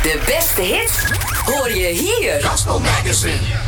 De beste hits hoor je hier. Gospel Magazine.